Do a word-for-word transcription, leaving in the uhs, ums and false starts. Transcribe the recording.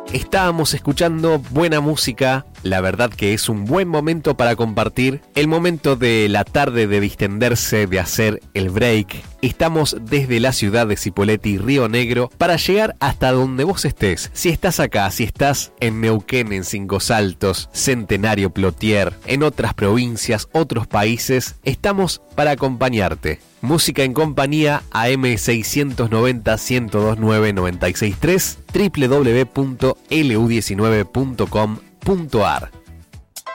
Estábamos escuchando buena música, la verdad que es un buen momento para compartir, el momento de la tarde de distenderse, de hacer el break. Estamos desde la ciudad de Cipolletti, Río Negro, para llegar hasta donde vos estés. Si estás acá, si estás en Neuquén, en Cinco Saltos, Centenario, Plotier, en otras provincias, otros países, estamos para acompañarte. Música en compañía A M seiscientos noventa, ciento dos punto nueve, noventa y seis punto tres, doble u doble u doble u punto l u diecinueve punto com punto a r.